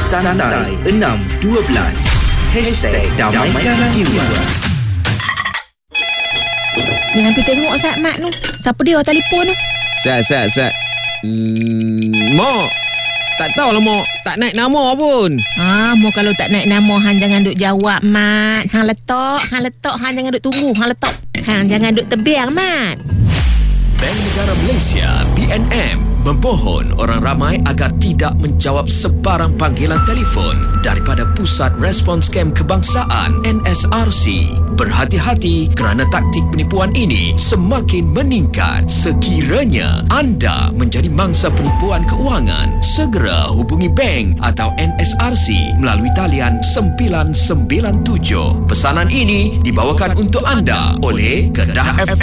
Santai 612 #Damaikan Jiwa. Ni hampir tengok Sat Mat tu. Siapa dia telefon tu? Sat. Mak, tak tahulah Mak. Tak naik nama pun. Mo kalau tak naik nama hang jangan duk jawab Mat. Hang letak hang jangan duk tunggu. Hang letak. Hang jangan duk tebiang Mat. Bank Negara Malaysia BNM mempohon orang ramai agar tidak menjawab sebarang panggilan telefon daripada Pusat Respons Kem Kebangsaan NSRC. Berhati-hati kerana taktik penipuan ini semakin meningkat. Sekiranya anda menjadi mangsa penipuan keuangan, segera hubungi bank atau NSRC melalui talian 997. Pesanan ini dibawakan untuk anda oleh Kedah FM.